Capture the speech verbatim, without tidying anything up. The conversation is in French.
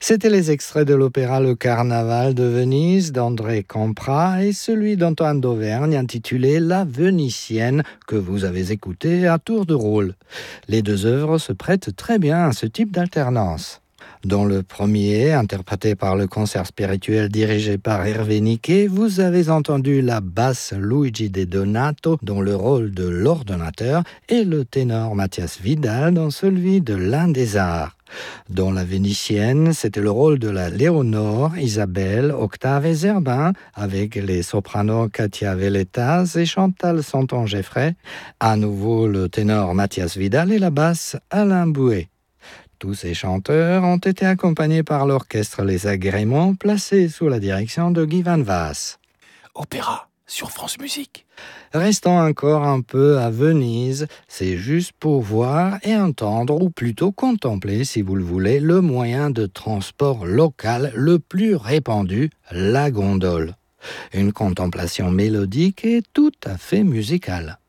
C'étaient les extraits de l'opéra Le Carnaval de Venise d'André Campra et celui d'Antoine d'Auvergne intitulé La Vénitienne que vous avez écouté à tour de rôle. Les deux œuvres se prêtent très bien à ce type d'alternance. Dans le premier, interprété par le concert spirituel dirigé par Hervé Niquet, vous avez entendu la basse Luigi De Donato dans le rôle de l'ordonnateur et le ténor Mathias Vidal dans celui de l'un des arts. Dans La Vénitienne, c'était le rôle de la Léonore, Isabelle, Octave et Zerbin, avec les sopranos Katia Velletas et Chantal Santon-Geffray, à nouveau le ténor Mathias Vidal et la basse Alain Bouet. Tous ces chanteurs ont été accompagnés par l'orchestre Les Agréments, placé sous la direction de Guy Van Vaas. Opéra sur France Musique. Restons encore un peu à Venise, c'est juste pour voir et entendre, ou plutôt contempler, si vous le voulez, le moyen de transport local le plus répandu, la gondole. Une contemplation mélodique et tout à fait musicale.